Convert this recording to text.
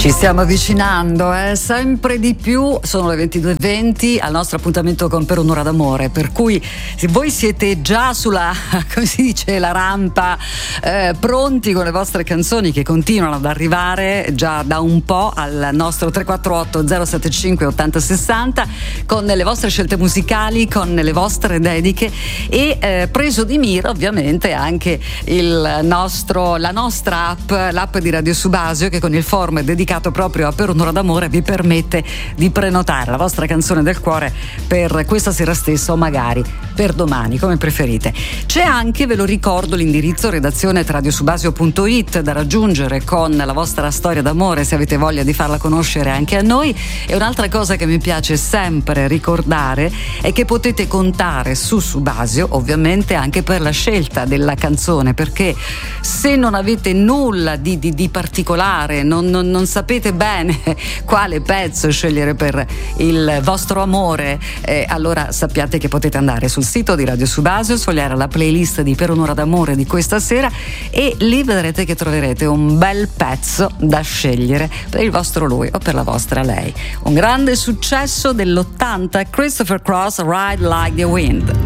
Ci stiamo avvicinando sempre di più, sono le 22:20 al nostro appuntamento con Per un'ora d'amore, per cui se voi siete già sulla, come si dice, la rampa, pronti con le vostre canzoni che continuano ad arrivare già da un po' al nostro 348 075 8060 con le vostre scelte musicali, con le vostre dediche e preso di mira ovviamente anche la nostra app, l'app di Radio Subasio, che con il form dedicato proprio a Per un'ora d'amore vi permette di prenotare la vostra canzone del cuore per questa sera stessa o magari per domani, come preferite. C'è anche, ve lo ricordo, l'indirizzo redazione@radiosubasio.it da raggiungere con la vostra storia d'amore, se avete voglia di farla conoscere anche a noi. E un'altra cosa che mi piace sempre ricordare è che potete contare su Subasio ovviamente anche per la scelta della canzone, perché se non avete nulla di particolare, non sapete bene quale pezzo scegliere per il vostro amore, allora sappiate che potete andare sul sito di Radio Subasio, sfogliare la playlist di Per un'ora d'amore di questa sera e lì vedrete che troverete un bel pezzo da scegliere per il vostro lui o per la vostra lei. Un grande successo dell'80, Christopher Cross, Ride Like the Wind.